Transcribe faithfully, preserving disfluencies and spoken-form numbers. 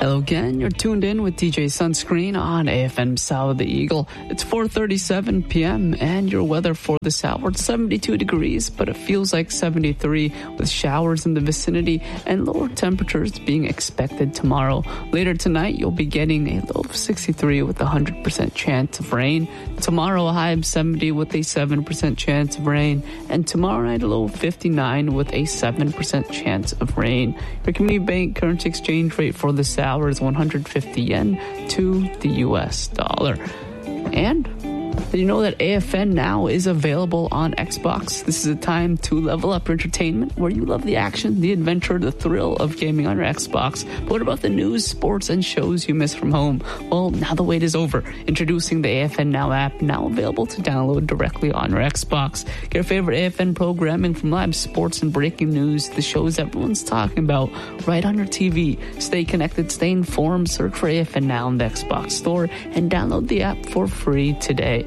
Hello again, you're tuned in with D J Sunscreen on A F M Sour the Eagle. It's four thirty-seven p.m. and your weather for this hour, it's seventy-two degrees, but it feels like seventy-three with showers in the vicinity and lower temperatures being expected tomorrow. Later tonight, you'll be getting a low of sixty-three with a one hundred percent chance of rain. Tomorrow, a high of seventy with a seven percent chance of rain. And tomorrow night, a low of fifty-nine with a seven percent chance of rain. Your Community Bank currency exchange rate for this hour is one hundred fifty yen to the U S dollar. And did you know that A F N now is available on Xbox? This is a time to level up your entertainment where you love the action, the adventure, the thrill of gaming on your Xbox. But what about the news, sports, and shows you miss from home? Well, now the wait is over. Introducing the A F N Now app, now available to download directly on your Xbox. Get your favorite A F N programming from live sports and breaking news, the shows everyone's talking about, right on your T V. Stay connected, stay informed, search for A F N Now in the Xbox store, and download the app for free today.